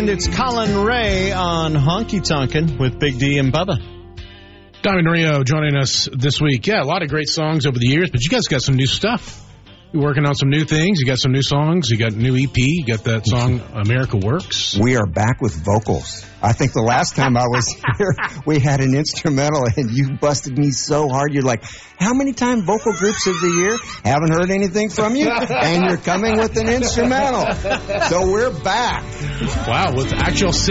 And it's Colin Ray on Honky Tonkin' with Big D and Bubba. Diamond Rio joining us this week. Yeah, a lot of great songs over the years, but you guys got some new stuff. You're working on some new things. You got some new songs. You got a new EP. You got that song, America Works. We are back with vocals. I think the last time I was here, we had an instrumental, and you busted me so hard. You're like, how many time vocal groups of the year? Haven't heard anything from you? And you're coming with an instrumental. So we're back. Wow, with actual